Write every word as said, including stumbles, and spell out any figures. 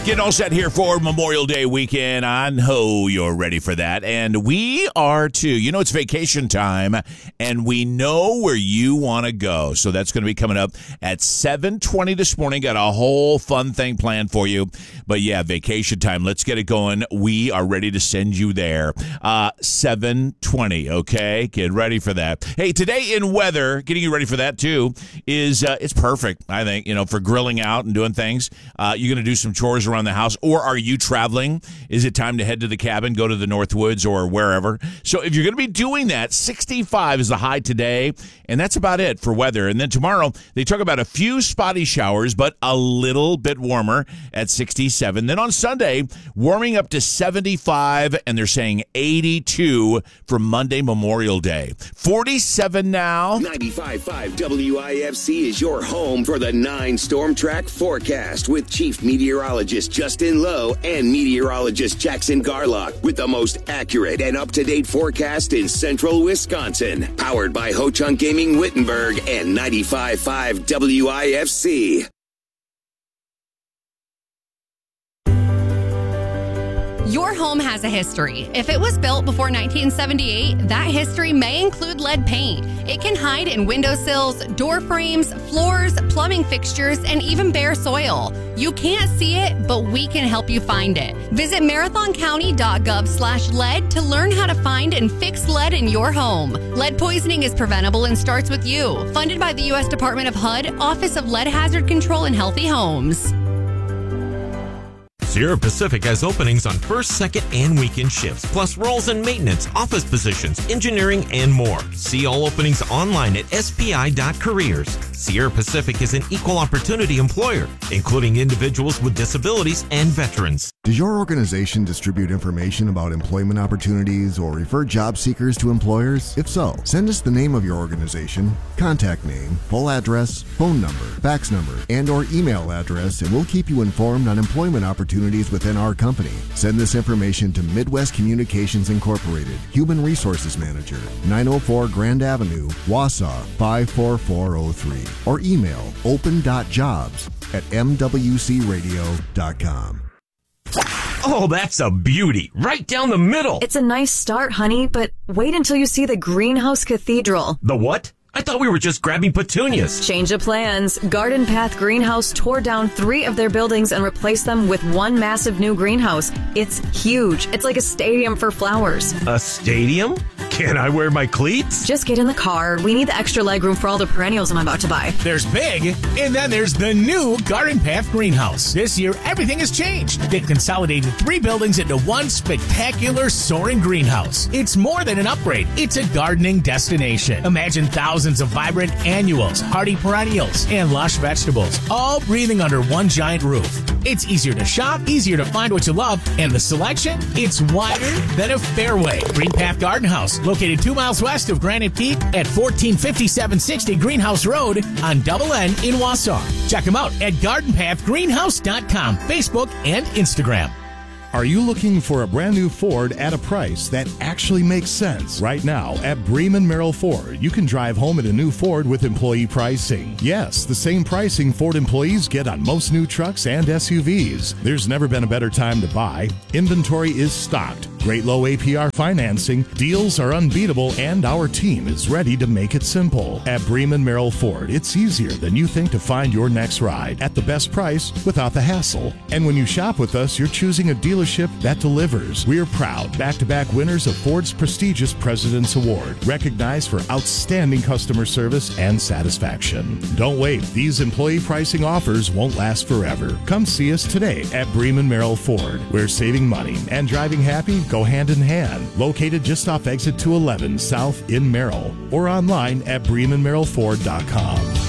Getting all set here for Memorial Day weekend. I know you're ready for that. And we are too. You know, it's vacation time, and we know where you want to go. So that's going to be coming up at seven twenty this morning. Got a whole fun thing planned for you. But yeah, vacation time. Let's get it going. We are ready to send you there. Uh, seven twenty, okay? Get ready for that. Hey, today in weather, getting you ready for that too, is uh, it's perfect, I think, you know, for grilling out and doing things. Uh, you're going to do some chores around the house, or are you traveling? Is it time to head to the cabin, go to the Northwoods or wherever? So if you're going to be doing that, sixty-five is the high today, and that's about it for weather. And then tomorrow, they talk about a few spotty showers, but a little bit warmer at sixty-seven. Then on Sunday, warming up to seventy-five, and they're saying eighty-two for Monday, Memorial Day. forty-seven now. ninety-five point five W I F C is your home for the nine Storm Track forecast with Chief Meteorologist Justin Lowe and Meteorologist Jackson Garlock with the most accurate and up-to-date forecast in central Wisconsin. Powered by Ho Chunk Gaming Wittenberg and ninety-five point five W I F C. Your home has a history. If it was built before nineteen seventy-eight, that history may include lead paint. It can hide in windowsills, door frames, floors, plumbing fixtures, and even bare soil. You can't see it, but we can help you find it. Visit marathoncounty.gov slash lead to learn how to find and fix lead in your home. Lead poisoning is preventable and starts with you. Funded by the U S Department of H U D, Office of Lead Hazard Control and Healthy Homes. Sierra Pacific has openings on first, second, and weekend shifts, plus roles in maintenance, office positions, engineering, and more. See all openings online at S P I dot careers. Sierra Pacific is an equal opportunity employer, including individuals with disabilities and veterans. Does your organization distribute information about employment opportunities or refer job seekers to employers? If so, send us the name of your organization, contact name, full address, phone number, fax number, and or email address, and we'll keep you informed on employment opportunities within our company. Send this information to Midwest Communications Incorporated, Human Resources Manager, nine oh four Grand Avenue, Wausau, five four four oh three, or email open dot jobs at m w c radio dot com. Oh, that's a beauty. Right down the middle. It's a nice start, honey, but wait until you see the Greenhouse Cathedral. The what? I thought we were just grabbing petunias. Change of plans. Garden Path Greenhouse tore down three of their buildings and replaced them with one massive new greenhouse. It's huge. It's like a stadium for flowers. A stadium? Can I wear my cleats? Just get in the car. We need the extra legroom for all the perennials I'm about to buy. There's big, and then there's the new Garden Path Greenhouse. This year, everything has changed. They've consolidated three buildings into one spectacular soaring greenhouse. It's more than an upgrade. It's a gardening destination. Imagine thousands of vibrant annuals, hardy perennials, and lush vegetables, all breathing under one giant roof. It's easier to shop, easier to find what you love, and the selection, it's wider than a fairway. Green Path Garden House, located two miles west of Granite Peak at fourteen fifty-seven sixty Greenhouse Road on Double N in Wausau. Check them out at garden path greenhouse dot com, Facebook, and Instagram. Are you looking for a brand new Ford at a price that actually makes sense? Right now at Bremen Merrill Ford, you can drive home in a new Ford with employee pricing. Yes, the same pricing Ford employees get on most new trucks and S U Vs. There's never been a better time to buy. Inventory is stocked. Great low A P R financing. Deals are unbeatable, and our team is ready to make it simple. At Bremen Merrill Ford, it's easier than you think to find your next ride at the best price without the hassle. And when you shop with us, you're choosing a dealership that delivers. We're proud back-to-back winners of Ford's prestigious President's Award, recognized for outstanding customer service and satisfaction. Don't wait. These employee pricing offers won't last forever. Come see us today at Bremen Merrill Ford, where saving money and driving happy go hand in hand. Located just off exit two eleven South in Merrill, or online at bremen merrill ford dot com.